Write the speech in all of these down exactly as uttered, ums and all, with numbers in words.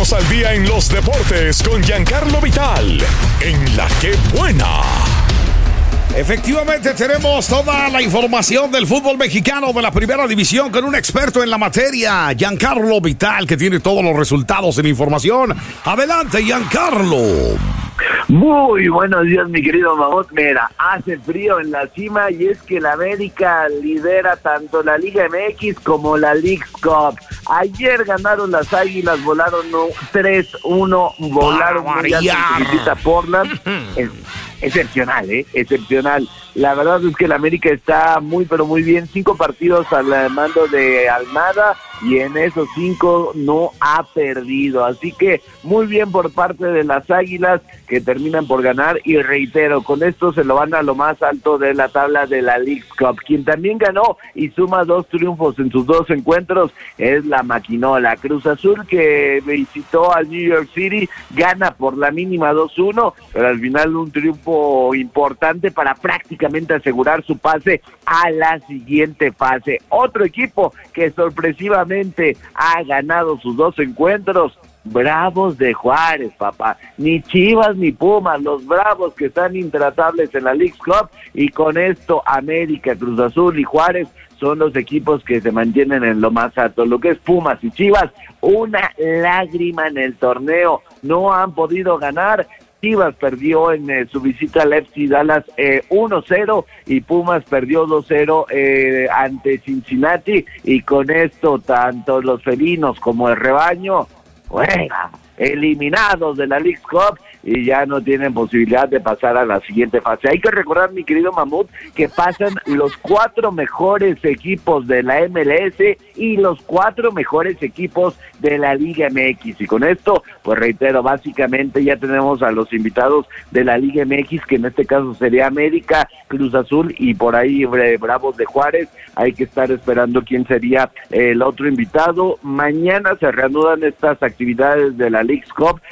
Ponnos al día en los deportes con Giancarlo Vital, en La Que Buena. Efectivamente, tenemos toda la información del fútbol mexicano de la primera división con un experto en la materia, Giancarlo Vital, que tiene todos los resultados y la información. Adelante, Giancarlo. Muy buenos días, mi querido Mamut. Mira, hace frío en la cima y es que la América lidera tanto la Liga M X como la Leagues Cup. Ayer ganaron las Águilas, volaron tres uno, volaron muy alto en su visita a Portland. Es excepcional, ¿eh? Excepcional. La verdad es que la América está muy, pero muy bien. Cinco partidos al mando de Almada y en esos cinco no ha perdido. Así que muy bien por parte de las Águilas, que terminan por ganar. Y reitero, con esto se lo van a lo más alto de la tabla de la Leagues Cup. Quien también ganó y suma dos triunfos en sus dos encuentros es la Maquinola. Cruz Azul, que visitó al New York City, gana por la mínima dos uno, pero al final un triunfo importante para prácticamente asegurar su pase a la siguiente fase. Otro equipo que sorpresivamente ha ganado sus dos encuentros, Bravos de Juárez, papá. Ni Chivas ni Pumas, los Bravos, que están intratables en la Leagues Cup, y con esto América, Cruz Azul y Juárez son los equipos que se mantienen en lo más alto. Lo que es Pumas y Chivas, una lágrima en el torneo, no han podido ganar. Chivas perdió en eh, su visita al F C Dallas eh, uno cero y Pumas perdió dos cero eh, ante Cincinnati, y con esto tanto los felinos como el rebaño, bueno, eliminados de la Leagues Cup y ya no tienen posibilidad de pasar a la siguiente fase. Hay que recordar, mi querido Mamut, que pasan los cuatro mejores equipos de la M L S y los cuatro mejores equipos de la Liga M X. Y con esto, pues reitero, básicamente ya tenemos a los invitados de la Liga M X, que en este caso sería América, Cruz Azul y por ahí Bravos de Juárez. Hay que estar esperando quién sería el otro invitado. Mañana se reanudan estas actividades de la Leagues Cup,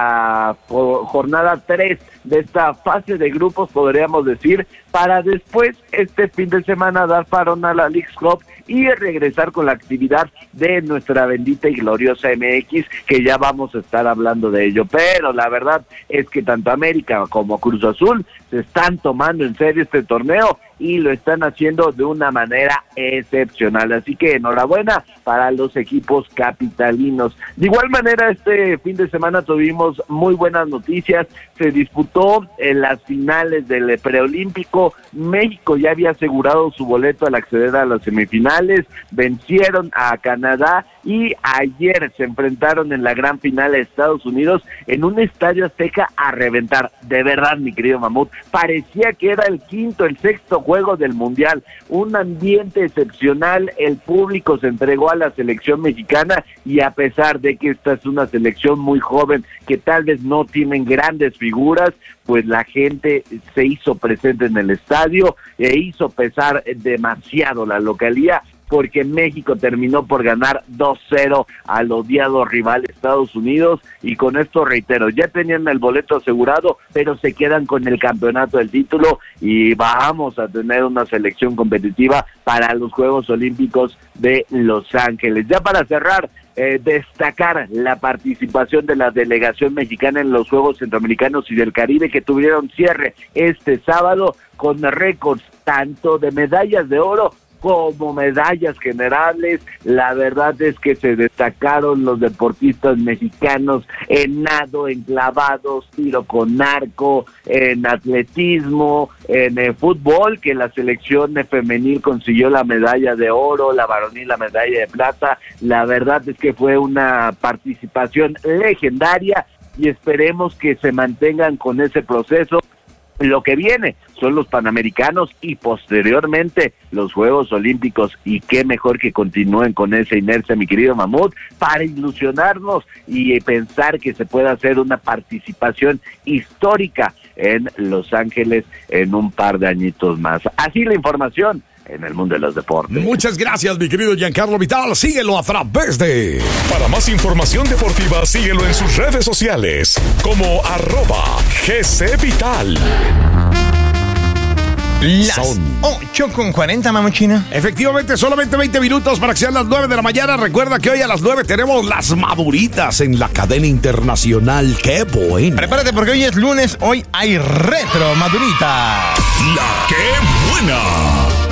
la jornada tres de esta fase de grupos, podríamos decir, para después este fin de semana dar parón a la Leagues Cup y regresar con la actividad de nuestra bendita y gloriosa M X, que ya vamos a estar hablando de ello. Pero la verdad es que tanto América como Cruz Azul se están tomando en serio este torneo y lo están haciendo de una manera excepcional. Así que enhorabuena para los equipos capitalinos. De igual manera, este fin de semana tuvimos muy buenas noticias. Se disputó en las finales del preolímpico. México ya había asegurado su boleto al acceder a las semifinales. Vencieron a Canadá y ayer se enfrentaron en la gran final a Estados Unidos en un estadio Azteca a reventar. De verdad, mi querido Mamut, parecía que era el quinto, el sexto juego del Mundial. Un ambiente excepcional, el público se entregó a la selección mexicana, y a pesar de que esta es una selección muy joven, que tal vez no tienen grandes figuras, pues la gente se hizo presente en el estadio e hizo pesar demasiado la localía, porque México terminó por ganar dos cero al odiado rival Estados Unidos, y con esto reitero, ya tenían el boleto asegurado, pero se quedan con el campeonato del título, y vamos a tener una selección competitiva para los Juegos Olímpicos de Los Ángeles. Ya para cerrar, Eh, destacar la participación de la delegación mexicana en los Juegos Centroamericanos y del Caribe, que tuvieron cierre este sábado con récords tanto de medallas de oro como medallas generales. La verdad es que se destacaron los deportistas mexicanos en nado, en clavados, tiro con arco, en atletismo, en el fútbol, que la selección femenil consiguió la medalla de oro, la varonil la medalla de plata. La verdad es que fue una participación legendaria y esperemos que se mantengan con ese proceso. Lo que viene son los Panamericanos y posteriormente los Juegos Olímpicos, y qué mejor que continúen con esa inercia, mi querido Mamut, para ilusionarnos y pensar que se puede hacer una participación histórica en Los Ángeles en un par de añitos más. Así la información en el mundo de los deportes. Muchas gracias, mi querido Giancarlo Vital. Síguelo a través de... Para más información deportiva, síguelo en sus redes sociales como arroba G C Vital. Las Son ocho con cuarenta, mamuchino. Efectivamente, solamente veinte minutos para que sean las nueve de la mañana. Recuerda que hoy a las nueve tenemos las maduritas en la cadena internacional. ¡Qué bueno! Prepárate porque hoy es lunes, hoy hay retro, madurita. La que buena.